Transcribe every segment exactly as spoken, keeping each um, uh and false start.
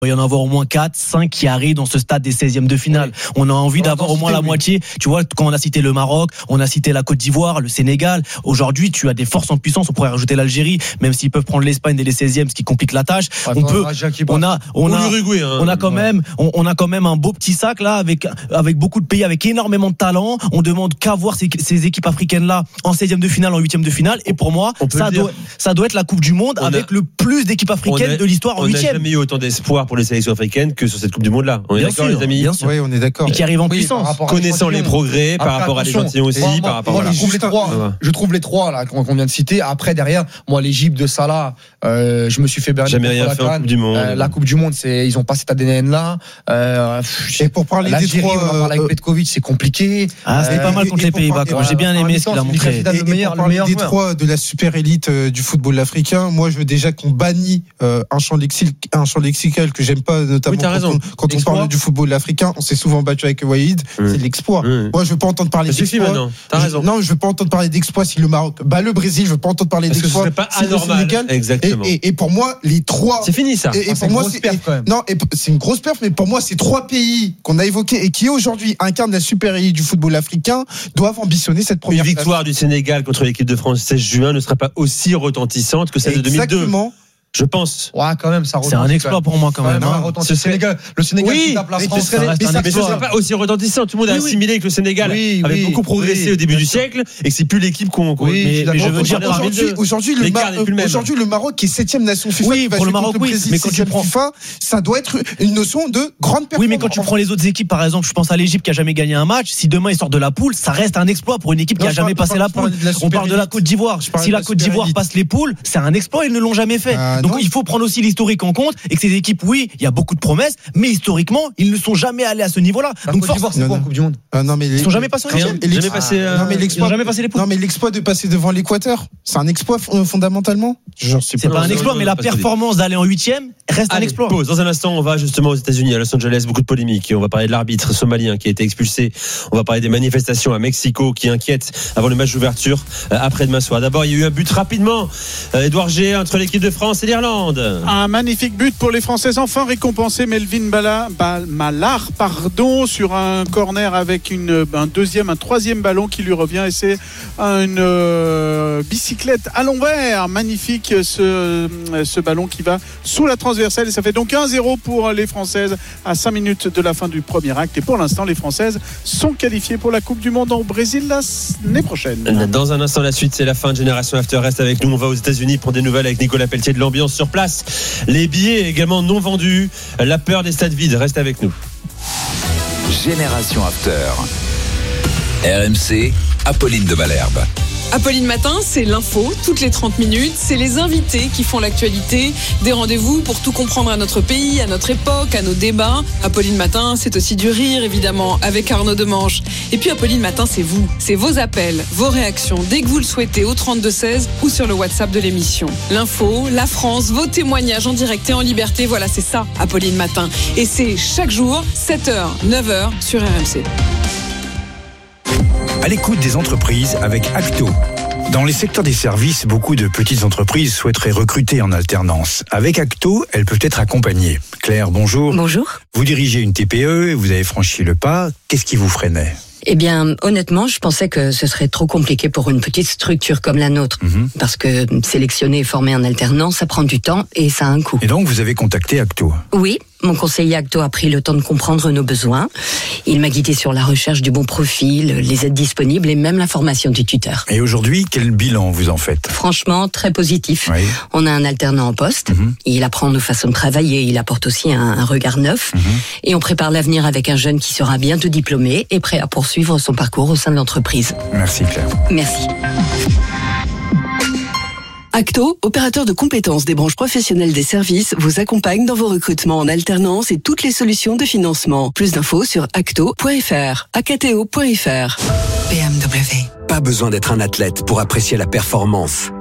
il va y en avoir au moins quatre, cinq qui arrivent dans ce stade des seizièmes de finale. Oui. On a envie on d'avoir au moins la oui. moitié. Tu vois, quand on a cité le Maroc, on a cité la Côte d'Ivoire, le Sénégal. Aujourd'hui, tu as des forces en puissance. On pourrait rajouter l'Algérie, même s'ils peuvent prendre l'Espagne dès les seizièmes, ce qui complique la tâche. Ah, on peut, on a, on a, hein. on a quand même, on, on a quand même un beau petit sac là, avec, avec beaucoup de pays, avec énormément de talent. On demande qu'à voir ces, ces équipes africaines là en seizième de finale, en huitième de finale. Et pour moi, ça doit, ça doit être la Coupe du Monde on avec a, le plus d'équipes africaines a, de l'histoire en huitième. On n'a jamais eu autant d'espoir pour les sélections africaines que sur cette Coupe du Monde là. On est bien d'accord sûr, les amis. Bien sûr. Oui, on est d'accord. Et qui arrive en oui, puissance. Connaissant les progrès par rapport à l'échantillon aussi, moi, par rapport moi, à je trouve les trois. Je trouve les trois là qu'on vient de citer. Après derrière, moi l'Égypte de Salah, euh, je me suis fait berner. Jamais rien fait en Coupe du Monde. Euh, la Coupe du Monde, c'est ils ont pas cet A D N là. Euh, et pour parler des trois, on en parle avec Petkovic, c'est compliqué. Ah, c'était euh, pas mal contre les Pays-Bas. J'ai bien aimé ce qu'il a montré. Et pour meilleur, parler des trois de la super élite du football africain, moi je veux déjà qu'on bannit un champ lexical, un champ lexical que j'aime pas, notamment oui, quand, on, quand on parle du football africain. On s'est souvent battu avec Wahid, mmh. c'est l'exploit. Mmh. Moi je veux pas entendre parler ça d'exploit. Maintenant. T'as je, raison. Non, je veux pas entendre parler d'exploit si le Maroc bat le Brésil. Je veux pas entendre parler parce d'exploit. Que ce serait pas anormal. Exactement. Et, et, et pour moi, les trois. C'est fini ça. Et, et ah, pour moi, c'est perf, quand même. non, et, c'est une grosse perf, mais pour moi, ces trois pays qu'on a évoqués et qui aujourd'hui incarnent la super élite du football africain doivent ambitionner cette première. Une victoire place. Du Sénégal contre l'équipe de France le seize juin ne serait pas aussi retentissante que celle Exactement. de deux mille deux. Je pense. Ouais, quand même, ça c'est un exploit pour moi quand même. Quand même ce Sénégal, le Sénégal oui, qui tape la France, ce serait, mais, ça, mais ce ne serait pas aussi retentissant. Tout le monde a oui, assimilé que le Sénégal oui, avait oui, beaucoup progressé oui, au début du siècle et que c'est plus l'équipe qu'on. qu'on oui, mais, mais je veux dire aujourd'hui, aujourd'hui, le, Mar- aujourd'hui, le Maroc qui est septième nation FIFA, oui, pour le Maroc, oui, mais quand tu prends FIFA, ça doit être une notion de grande performance. Oui, mais quand tu prends les autres équipes, par exemple, je pense à l'Égypte qui a jamais gagné un match. Si demain ils sortent de la poule, ça reste un exploit pour une équipe qui a jamais passé la poule. On parle de la Côte d'Ivoire. Si la Côte d'Ivoire passe les poules, c'est un exploit. Ils ne l'ont jamais fait. Donc il faut prendre aussi l'historique en compte et que ces équipes, oui, il y a beaucoup de promesses, mais historiquement, ils ne sont jamais allés à ce niveau-là. La Donc, force, c'est quoi en Coupe du Monde ah, non, mais les, ils sont jamais passés en rien, jamais passé. Euh, non, mais l'exploit, jamais passé les poules. Non, mais l'exploit de passer devant l'Équateur, c'est un exploit fondamentalement. Genre, c'est, c'est pas, pas un exploit, mais la performance d'aller en huitième reste Allez, un exploit. Pause. Dans un instant, on va justement aux États-Unis, à Los Angeles, beaucoup de polémiques. Et on va parler de l'arbitre somalien qui a été expulsé. On va parler des manifestations à Mexico qui inquiètent avant le match d'ouverture euh, après-demain soir. D'abord, il y a eu un but rapidement. Euh, Edouard G entre l'équipe de France et l'Irlande. Un magnifique but pour les Français. Enfin récompensé Melvin Bala, Bal, Malard pardon, sur un corner avec une, un deuxième, un troisième ballon qui lui revient et c'est une euh, bicyclette à l'envers. Magnifique ce, ce ballon qui va sous la transversale et ça fait donc un zéro pour les Françaises à cinq minutes de la fin du premier acte et pour l'instant les Françaises sont qualifiées pour la Coupe du Monde au Brésil l'année prochaine. Dans un instant la suite c'est la fin de Génération After. Reste avec nous, on va aux États-Unis pour des nouvelles avec Nicolas Pelletier de l'ambiance sur place. Les billets également non vendus, la peur des stades vides, reste avec nous. Génération After. R M C, Apolline de Malherbe. Apolline Matin, c'est l'info, toutes les trente minutes, c'est les invités qui font l'actualité, des rendez-vous pour tout comprendre à notre pays, à notre époque, à nos débats. Apolline Matin, c'est aussi du rire, évidemment, avec Arnaud Demanche. Et puis Apolline Matin, c'est vous, c'est vos appels, vos réactions, dès que vous le souhaitez, au trente-deux seize ou sur le WhatsApp de l'émission. L'info, la France, vos témoignages en direct et en liberté, voilà, c'est ça, Apolline Matin. Et c'est chaque jour, sept heures, neuf heures, sur R M C. À l'écoute des entreprises avec Acto. Dans les secteurs des services, beaucoup de petites entreprises souhaiteraient recruter en alternance. Avec Acto, elles peuvent être accompagnées. Claire, bonjour. Bonjour. Vous dirigez une T P E, vous avez franchi le pas. Qu'est-ce qui vous freinait ? Eh bien, honnêtement, je pensais que ce serait trop compliqué pour une petite structure comme la nôtre. Mmh. Parce que sélectionner et former un alternant, ça prend du temps et ça a un coût. Et donc, vous avez contacté Acto ? Oui, mon conseiller Acto a pris le temps de comprendre nos besoins. Il m'a guidé sur la recherche du bon profil, les aides disponibles et même la formation du tuteur. Et aujourd'hui, quel bilan vous en faites ? Franchement, très positif. Oui. On a un alternant en poste. Mmh. Il apprend nos façons de travailler. Il apporte aussi un, un regard neuf. Mmh. Et on prépare l'avenir avec un jeune qui sera bientôt diplômé et prêt à poursuivre suivre son parcours au sein de l'entreprise. Merci Claire. Merci. Acto, opérateur de compétences des branches professionnelles des services, vous accompagne dans vos recrutements en alternance et toutes les solutions de financement. Plus d'infos sur acto point f r, acto point f r. B M W. Pas besoin d'être un athlète pour apprécier la performance.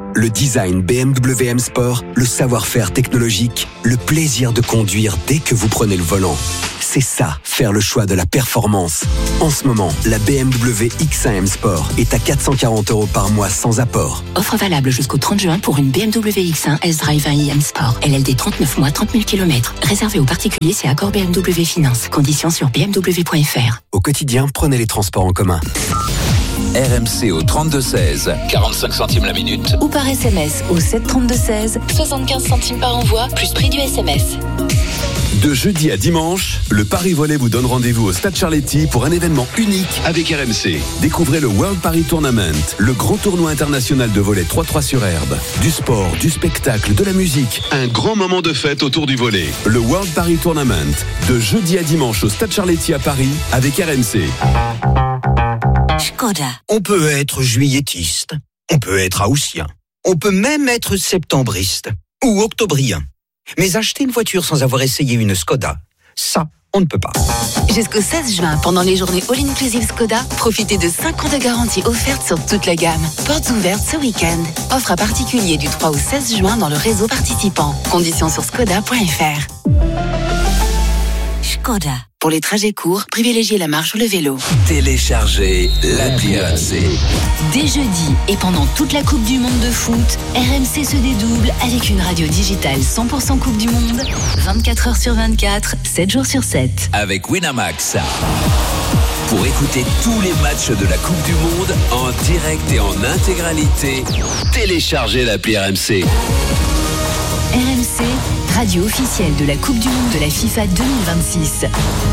Le design B M W M Sport, le savoir-faire technologique, le plaisir de conduire dès que vous prenez le volant. C'est ça, faire le choix de la performance. En ce moment, la B M W X un M Sport est à quatre cent quarante euros par mois sans apport. Offre valable jusqu'au trente juin pour une B M W X un S-Drive un i M Sport. L L D trente-neuf mois, trente mille kilomètres. Réservé aux particuliers, c'est accord B M W Finance. Conditions sur b m w point f r. Au quotidien, prenez les transports en commun. R M C au trente-deux seize, quarante-cinq centimes la minute. Ou par S M S au sept trente-deux seize, soixante-quinze centimes par envoi, plus prix du S M S. De jeudi à dimanche, le Paris Volley vous donne rendez-vous au Stade Charletti pour un événement unique avec R M C. Découvrez le World Paris Tournament, le grand tournoi international de volley trois trois sur herbe. Du sport, du spectacle, de la musique, un grand moment de fête autour du volley. Le World Paris Tournament, de jeudi à dimanche au Stade Charletti à Paris avec R M C. Skoda. On peut être juilletiste, on peut être haussien, on peut même être septembriste ou octobrien. Mais acheter une voiture sans avoir essayé une Skoda, ça, on ne peut pas. Jusqu'au seize juin, pendant les journées All Inclusive Skoda, profitez de cinq ans de garantie offerte sur toute la gamme. Portes ouvertes ce week-end. Offre à particulier du trois au seize juin dans le réseau participant. Conditions sur skoda point f r. Skoda. Pour les trajets courts, privilégiez la marche ou le vélo. Téléchargez l'appli R M C. Dès jeudi et pendant toute la Coupe du Monde de foot, R M C se dédouble avec une radio digitale cent pour cent Coupe du Monde, vingt-quatre heures sur vingt-quatre, sept jours sur sept. Avec Winamax. Pour écouter tous les matchs de la Coupe du Monde en direct et en intégralité, téléchargez l'appli R M C. R M C, radio officielle de la Coupe du Monde de la FIFA deux mille vingt-six.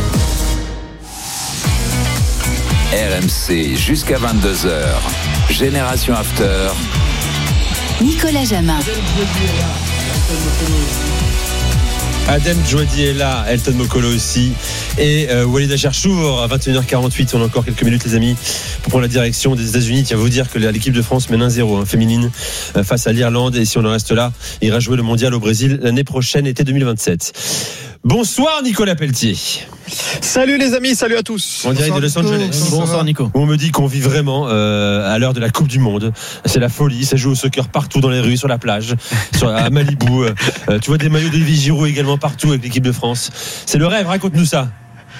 R M C jusqu'à vingt-deux heures. Génération After. Nicolas Jamin. Adem Djouadi est là, Elton Mokolo aussi, et euh, Walid Acharchour à vingt et une heures quarante-huit. On a encore quelques minutes, les amis, pour prendre la direction des États-Unis. Tiens, vous dire que l'équipe de France mène un zéro, hein, féminine, euh, face à l'Irlande. Et si on en reste là, il ira jouer le mondial au Brésil l'année prochaine, été deux mille vingt-sept. Bonsoir Nicolas Pelletier. Salut les amis, salut à tous. En direct de Los Angeles. Bonsoir Nico. On me dit qu'on vit vraiment euh, à l'heure de la Coupe du Monde. C'est la folie, ça joue au soccer partout dans les rues, sur la plage, sur, à Malibu. Euh, tu vois des maillots d'Olivier Giroud également partout avec l'équipe de France. C'est le rêve, raconte-nous ça.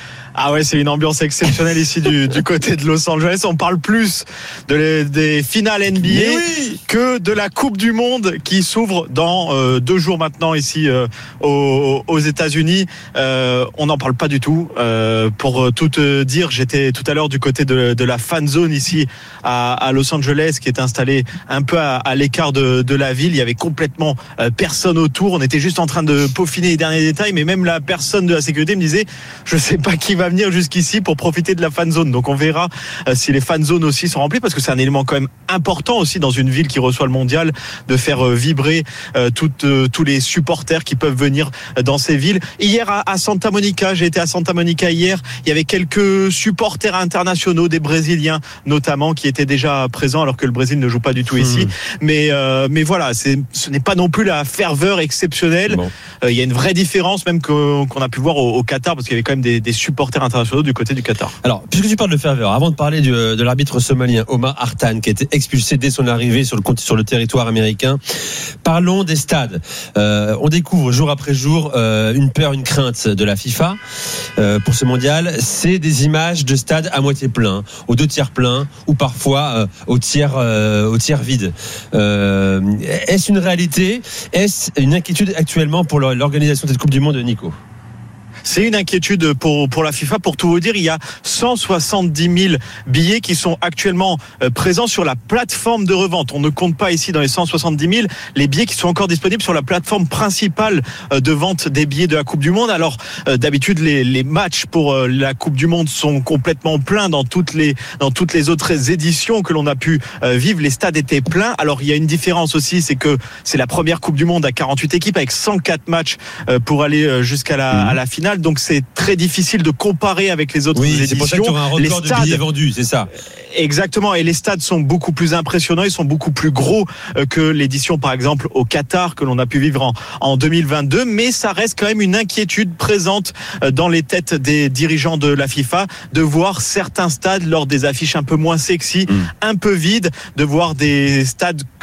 Ah ouais, c'est une ambiance exceptionnelle ici du, du côté de Los Angeles. On parle plus de les, des finales N B A oui que de la Coupe du Monde qui s'ouvre dans euh, deux jours maintenant ici euh, aux, aux États-Unis. Euh, on n'en parle pas du tout. Euh, pour tout te dire, j'étais tout à l'heure du côté de, de la fan zone ici à, à Los Angeles, qui est installée un peu à, à l'écart de, de la ville. Il y avait complètement euh, personne autour. On était juste en train de peaufiner les derniers détails, mais même la personne de la sécurité me disait, je sais pas qui va venir jusqu'ici pour profiter de la fan zone. Donc on verra euh, si les fan zones aussi sont remplies, parce que c'est un élément quand même important aussi dans une ville qui reçoit le mondial, de faire euh, vibrer euh, toutes, euh, tous les supporters qui peuvent venir dans ces villes. Hier à, à Santa Monica, j'ai été à Santa Monica hier, il y avait quelques supporters internationaux, des Brésiliens notamment, qui étaient déjà présents alors que le Brésil ne joue pas du tout ici. Mmh. Mais, euh, mais voilà, c'est, ce n'est pas non plus la ferveur exceptionnelle. Bon. Euh, il y a une vraie différence même que, qu'on a pu voir au, au Qatar, parce qu'il y avait quand même des, des supporters internationaux du côté du Qatar. Alors, puisque tu parles de ferveur, avant de parler du, de l'arbitre somalien Omar Hartan, qui a été expulsé dès son arrivée sur le, sur le territoire américain, parlons des stades. Euh, on découvre jour après jour euh, une peur, une crainte de la FIFA euh, pour ce mondial. C'est des images de stades à moitié pleins, aux deux tiers pleins, ou parfois euh, au tiers, euh, au tiers vide. Euh, est-ce une réalité ? Est-ce une inquiétude actuellement pour l'organisation de cette Coupe du Monde, Nico ? C'est une inquiétude pour, pour la FIFA. Pour tout vous dire, il y a cent soixante-dix mille billets qui sont actuellement euh, présents sur la plateforme de revente. On ne compte pas ici dans les cent soixante-dix mille les billets qui sont encore disponibles sur la plateforme principale euh, de vente des billets de la Coupe du Monde. Alors, euh, d'habitude, les, les matchs pour euh, la Coupe du Monde sont complètement pleins dans toutes les, dans toutes les autres éditions que l'on a pu euh, vivre. Les stades étaient pleins. Alors, il y a une différence aussi, c'est que c'est la première Coupe du Monde à quarante-huit équipes avec cent quatre matchs euh, pour aller euh, jusqu'à la, mmh. à la finale. Donc c'est très difficile de comparer avec les autres oui, éditions. C'est pour ça qu'il y aura un record les stades, de billets vendus, c'est ça. Exactement, et les stades sont beaucoup plus impressionnants, ils sont beaucoup plus gros que l'édition par exemple au Qatar que l'on a pu vivre en, en deux mille vingt-deux, mais ça reste quand même une inquiétude présente dans les têtes des dirigeants de la FIFA de voir certains stades lors des affiches un peu moins sexy, mmh. un peu vides, de voir des stades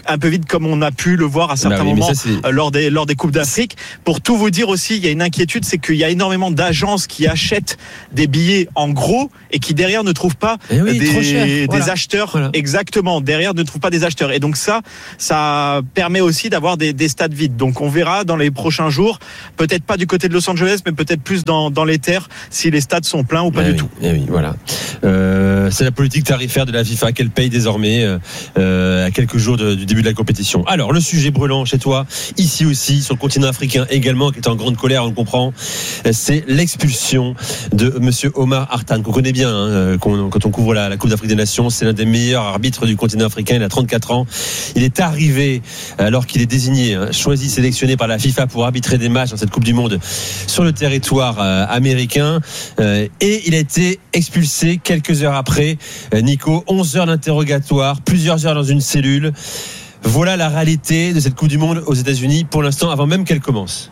un peu vite comme on a pu le voir à certains bah oui, moments ça, lors des lors des coupes d'Afrique. Pour tout vous dire aussi, il y a une inquiétude, c'est qu'il y a énormément d'agences qui achètent des billets en gros et qui derrière ne trouvent pas oui, des, des voilà. acheteurs voilà. exactement derrière ne trouvent pas des acheteurs. Et donc ça, ça permet aussi d'avoir des, des stades vides. Donc on verra dans les prochains jours, peut-être pas du côté de Los Angeles, mais peut-être plus dans dans les terres, si les stades sont pleins ou pas eh du oui, tout. Eh oui, voilà. Euh, c'est la politique tarifaire de la FIFA qu'elle paye désormais euh, à quelques jours de, du début de la compétition. Alors le sujet brûlant chez toi, ici aussi sur le continent africain également, qui est en grande colère, on le comprend, c'est l'expulsion de Monsieur Omar Hartan, qu'on connaît bien hein, quand on couvre la, la Coupe d'Afrique des Nations. C'est l'un des meilleurs arbitres du continent africain. Il a trente-quatre ans. Il est arrivé alors qu'il est désigné, hein, choisi, sélectionné par la FIFA pour arbitrer des matchs dans cette Coupe du Monde sur le territoire euh, américain, euh, et il a été expulsé quelques heures après. Euh, Nico, onze heures d'interrogatoire, plusieurs heures dans une cellule. Voilà la réalité de cette Coupe du Monde aux États-Unis pour l'instant, avant même qu'elle commence.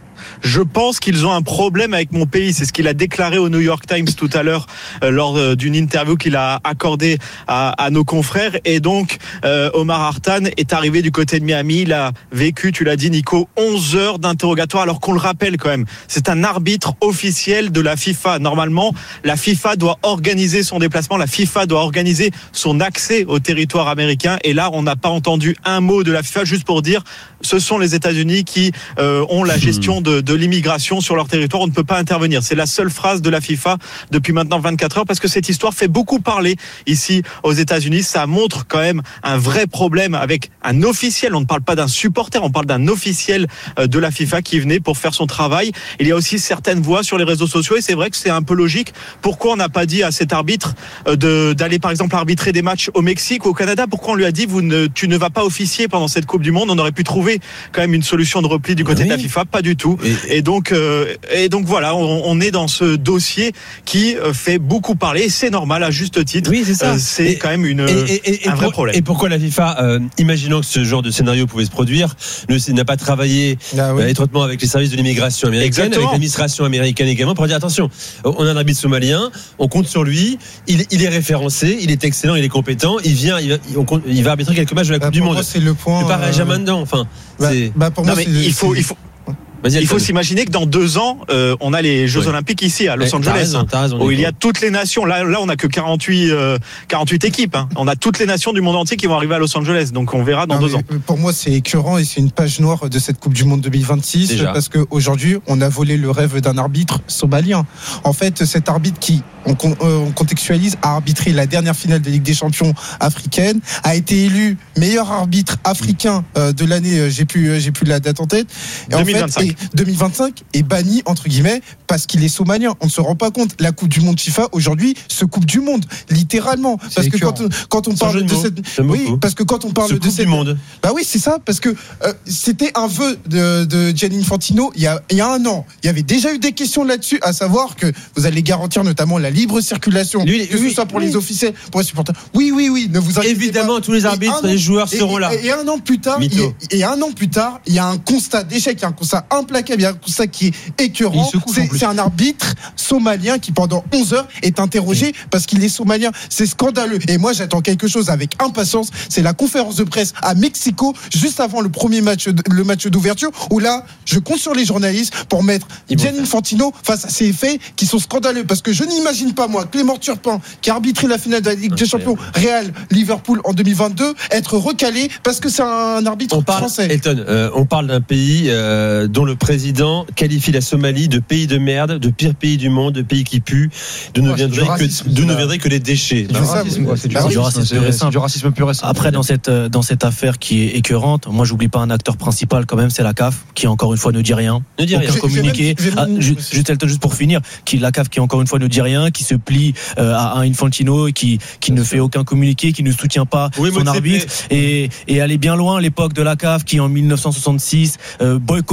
Je pense qu'ils ont un problème avec mon pays. C'est ce qu'il a déclaré au New York Times tout à l'heure euh, lors euh, d'une interview qu'il a accordée à, à nos confrères. Et donc, euh, Omar Hartan est arrivé du côté de Miami. Il a vécu, tu l'as dit Nico, onze heures d'interrogatoire. Alors qu'on le rappelle quand même, c'est un arbitre officiel de la FIFA. Normalement, la FIFA doit organiser son déplacement. La FIFA doit organiser son accès au territoire américain. Et là, on n'a pas entendu un mot de la FIFA, juste pour dire, ce sont les États-Unis qui euh, ont la gestion de, de l'immigration sur leur territoire. On ne peut pas intervenir. C'est la seule phrase de la FIFA depuis maintenant vingt-quatre heures, parce que cette histoire fait beaucoup parler ici aux États-Unis. Ça montre quand même un vrai problème avec un officiel. On ne parle pas d'un supporter, on parle d'un officiel de la FIFA qui venait pour faire son travail. Il y a aussi certaines voix sur les réseaux sociaux, et c'est vrai que c'est un peu logique. Pourquoi on n'a pas dit à cet arbitre de, d'aller par exemple arbitrer des matchs au Mexique ou au Canada? Pourquoi on lui a dit vous ne, tu ne vas pas officier pendant cette Coupe du Monde? On aurait pu trouver quand même une solution de repli du côté oui. de la FIFA. Pas du tout. Et, et donc euh, et donc voilà, on, on est dans ce dossier qui fait beaucoup parler, et c'est normal à juste titre. Oui, c'est ça. Euh, c'est et, quand même une, et, et, et, un vrai pour, problème. Et pourquoi la FIFA, euh, imaginant que ce genre de scénario pouvait se produire, ne, n'a pas travaillé ah, oui. euh, étroitement avec les services de l'immigration américaine, Exactement. avec l'administration américaine également, pour dire attention, on a un arbitre somalien, on compte sur lui, il, il est référencé, il est excellent, il est compétent, il vient, il va, on compte, il va arbitrer quelques matchs de la Coupe bah, du Monde. Moi, c'est le point. C'est pas euh... jamais dedans. Enfin, bah, c'est... Bah, pour non, moi, mais c'est il faut, il faut. Vas-y, il faut s'imaginer que dans deux ans, euh, on a les Jeux oui. Olympiques ici à Los ouais, Angeles, t'as raison, t'as raison, où il y a toutes les nations. Là, là, on n'a que quarante-huit, euh, quarante-huit équipes. Hein. On a toutes les nations du monde entier qui vont arriver à Los Angeles. Donc, on verra dans non, deux ans. Pour moi, c'est écœurant et c'est une page noire de cette Coupe du Monde deux mille vingt-six. Déjà. Parce qu'aujourd'hui, on a volé le rêve d'un arbitre somalien. En fait, cet arbitre qui, on, on contextualise, a arbitré la dernière finale de Ligue des Champions africaine, a été élu meilleur arbitre africain euh, de l'année. J'ai plus, j'ai plus la date en tête. Et deux mille vingt-cinq. En fait, et deux mille vingt-cinq est banni entre guillemets parce qu'il est somalien. On ne se rend pas compte. La Coupe du Monde FIFA aujourd'hui se coupe du monde littéralement parce que quand on, quand on parle de cette oui parce que quand on parle de cette monde bah oui c'est ça parce que euh, c'était un vœu de, de Gianni Infantino il y a il y a un an. Il y avait déjà eu des questions là-dessus, à savoir que vous allez garantir notamment la libre circulation, lui, que lui, ce soit pour lui. les officiels, pour les supporters. Oui oui oui, ne vous inquiétez évidemment pas. tous les arbitres, les joueurs et, seront et, là. Et, et un an plus tard, il, et un an plus tard, il y a un constat d'échec, il y a un constat implacable, il y a un constat qui est écœurant. C'est, c'est un arbitre somalien qui pendant onze heures est interrogé oui. parce qu'il est somalien. C'est scandaleux. Et moi j'attends quelque chose avec impatience. C'est la conférence de presse à Mexico juste avant le premier match, le match d'ouverture, où là je compte sur les journalistes pour mettre Gianni Infantino face à ces faits qui sont scandaleux. Parce que je n'imagine pas moi Clément Turpin qui a arbitré la finale de la Ligue des Champions Real Liverpool en deux mille vingt-deux être recalé parce que c'est un arbitre on parle, français. Elton, euh, on parle d'un pays euh, dont le président qualifie la Somalie de pays de merde, de pire pays du monde, de pays qui pue, d'où ne viendraient que, d'où ne viendraient que les déchets. C'est, ça, racisme, c'est, du, du racisme pur et simple. C'est du racisme pur et simple. Après, dans cette, dans cette affaire qui est écœurante, moi, j'oublie pas un acteur principal quand même, c'est la C A F, qui encore une fois ne dit rien. Ne dit rien. Communiqué. Ah, juste, juste pour finir, qui, la C A F qui encore une fois ne dit rien, qui se plie euh, à un Infantino et qui, qui ne fait aucun communiqué, qui ne soutient pas oui, son arbitre. Et, et aller bien loin, l'époque de la C A F qui, en mille neuf cent soixante-six, euh, boycottait les qualifications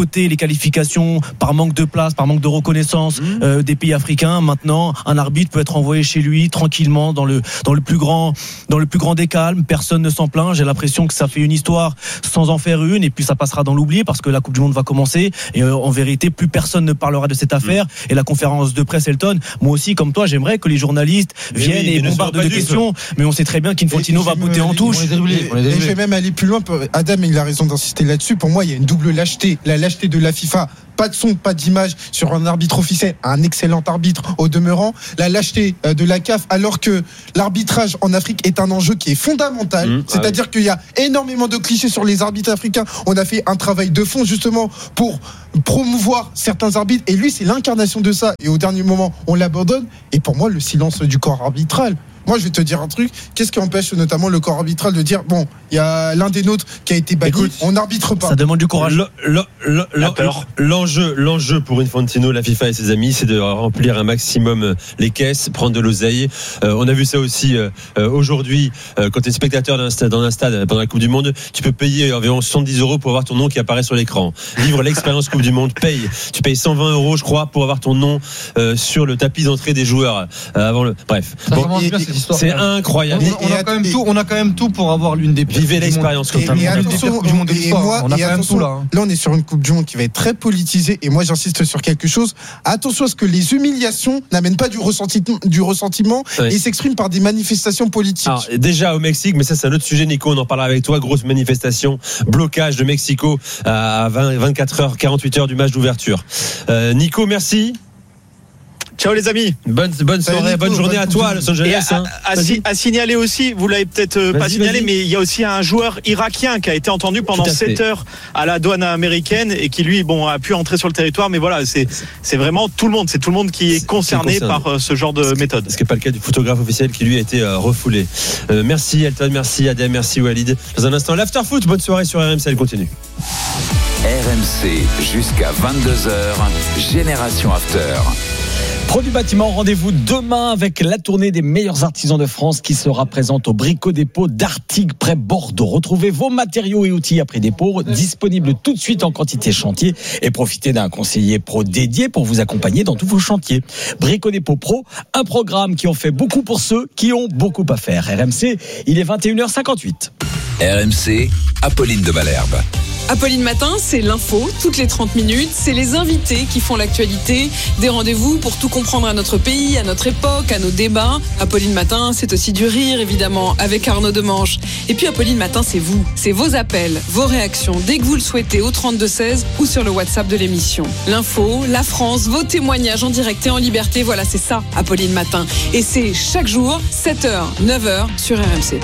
qualification par manque de place, par manque de reconnaissance mmh. euh, des pays africains. Maintenant, un arbitre peut être envoyé chez lui tranquillement dans le dans le plus grand dans le plus grand des calmes. Personne ne s'en plaint. J'ai l'impression que ça fait une histoire sans en faire une, et puis ça passera dans l'oubli parce que la Coupe du Monde va commencer. Et euh, en vérité, plus personne ne parlera de cette affaire. Mmh. Et la conférence de presse Elton, moi aussi, comme toi, j'aimerais que les journalistes mais viennent oui, et bombardent de questions. Mais on sait très bien qu'Infantino va bouter en touche. Et je vais même aller plus loin. Adam, il a raison d'insister là-dessus. Pour moi, il y a une double lâcheté. La lâcheté de la FIFA. Pas de son, pas d'image sur un arbitre officiel, un excellent arbitre au demeurant. La lâcheté de la C A F, alors que l'arbitrage en Afrique est un enjeu qui est fondamental. Mmh, C'est-à-dire ah oui. qu'il y a énormément de clichés sur les arbitres africains. On a fait un travail de fond justement pour promouvoir certains arbitres. Et lui, c'est l'incarnation de ça. Et au dernier moment, on l'abandonne. Et pour moi, le silence du corps arbitral. Moi, je vais te dire un truc. Qu'est-ce qui empêche notamment le corps arbitral de dire bon, il y a l'un des nôtres qui a été banni, on n'arbitre pas. Ça demande du courage. Le, le, le, le, l'enjeu, l'enjeu pour Infantino, la FIFA et ses amis, c'est de remplir un maximum les caisses, prendre de l'oseille. Euh, on a vu ça aussi euh, aujourd'hui. Euh, quand tu es spectateur d'un stade, dans un stade pendant la Coupe du Monde, tu peux payer environ soixante-dix euros pour avoir ton nom qui apparaît sur l'écran. Vivre l'expérience Coupe du Monde, paye. Tu payes cent vingt euros, je crois, pour avoir ton nom euh, sur le tapis d'entrée des joueurs euh, avant le. Bref. Bon, et, c'est incroyable. On, on, a quand même tout, on a quand même tout pour avoir l'une des pires. Vivez l'expérience comme ça. Et, et attention, du monde et moi, on a quand même tout là. Là, on est sur une Coupe du Monde qui va être très politisée. Et moi, j'insiste sur quelque chose. Attention à ce que les humiliations n'amènent pas du ressentiment, du ressentiment oui. et s'expriment par des manifestations politiques. Alors, déjà au Mexique, mais ça, c'est un autre sujet, Nico. On en parlera avec toi. Grosse manifestation, blocage de Mexico à vingt, vingt-quatre heures, quarante-huit heures du match d'ouverture. Euh, Nico, merci. Ciao les amis. Bonne, bonne soirée, bonne journée à toi, Los Angeles. À, à, à, à signaler aussi, vous l'avez peut-être vas-y, pas signalé, vas-y. Mais il y a aussi un joueur irakien qui a été entendu pendant sept heures à la douane américaine et qui lui, bon, a pu entrer sur le territoire. Mais voilà, c'est, c'est vraiment tout le monde, c'est tout le monde qui est concerné, est concerné. par euh, ce genre de ce méthode. Ce qui n'est pas le cas du photographe officiel qui lui a été euh, refoulé. Euh, merci Elton, merci Adem, merci Walid. Dans un instant, l'afterfoot. Bonne soirée sur R M C, elle continue. R M C jusqu'à vingt-deux heures, Génération After. Pro du bâtiment, rendez-vous demain avec la tournée des meilleurs artisans de France qui sera présente au Brico Dépôt d'Artigues près Bordeaux. Retrouvez vos matériaux et outils après dépôt disponibles tout de suite en quantité chantier et profitez d'un conseiller pro dédié pour vous accompagner dans tous vos chantiers. Brico Dépôt Pro, un programme qui en fait beaucoup pour ceux qui ont beaucoup à faire. R M C, il est vingt et une heures cinquante-huit. R M C, Apolline de Malherbe. Apolline Matin, c'est l'info, toutes les trente minutes, c'est les invités qui font l'actualité, des rendez-vous pour tout comprendre à notre pays, à notre époque, à nos débats. Apolline Matin, c'est aussi du rire, évidemment, avec Arnaud Demanche. Et puis Apolline Matin, c'est vous, c'est vos appels, vos réactions, dès que vous le souhaitez, au trente-deux seize ou sur le WhatsApp de l'émission. L'info, la France, vos témoignages en direct et en liberté, voilà, c'est ça, Apolline Matin. Et c'est chaque jour, sept heures, neuf heures, sur R M C.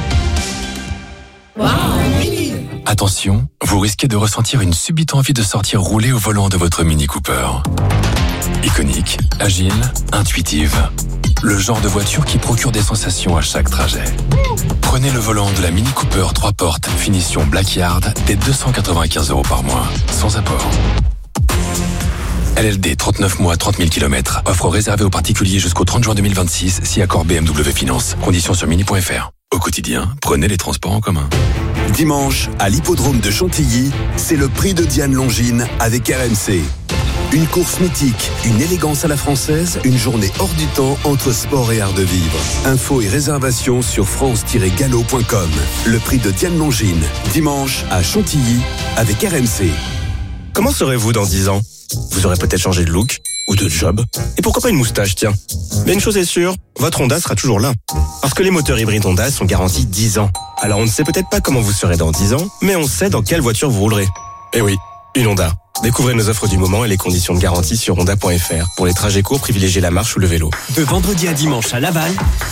Wow. Attention, vous risquez de ressentir une subite envie de sortir rouler au volant de votre Mini Cooper. Iconique, agile, intuitive. Le genre de voiture qui procure des sensations à chaque trajet. Prenez le volant de la Mini Cooper trois portes, finition Blackyard, dès deux cent quatre-vingt-quinze euros par mois, sans apport. L L D, trente-neuf mois, trente mille kilomètres. Offre réservée aux particuliers jusqu'au trente juin deux mille vingt-six, si accord B M W Finance. Conditions sur mini point f r. Au quotidien, prenez les transports en commun. Dimanche, à l'hippodrome de Chantilly, c'est le prix de Diane Longines avec R M C. Une course mythique, une élégance à la française, une journée hors du temps entre sport et art de vivre. Infos et réservations sur france tiret galop point com. Le prix de Diane Longines, dimanche à Chantilly avec R M C. Comment serez-vous dans dix ans ? Vous aurez peut-être changé de look ou de job. Et pourquoi pas une moustache, tiens. Mais une chose est sûre, votre Honda sera toujours là. Parce que les moteurs hybrides Honda sont garantis dix ans. Alors on ne sait peut-être pas comment vous serez dans dix ans, mais on sait dans quelle voiture vous roulerez. Eh oui, une Honda. Découvrez nos offres du moment et les conditions de garantie sur honda point f r. Pour les trajets courts, privilégiez la marche ou le vélo. De vendredi à dimanche à Laval,